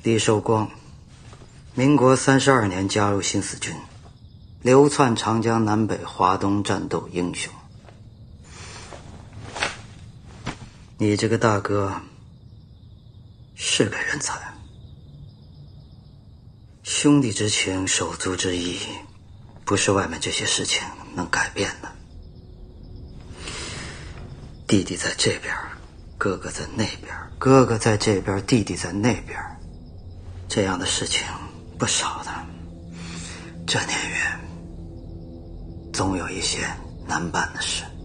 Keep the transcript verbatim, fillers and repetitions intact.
李寿光，民国三十二年加入新四军，流窜长江南北，华东战斗英雄。你这个大哥是个人才，兄弟之情，手足之义，不是外面这些事情能改变的。弟弟在这边，哥哥在那边，哥哥在这边，弟弟在那边，这样的事情不少的。这年月，总有一些难办的事。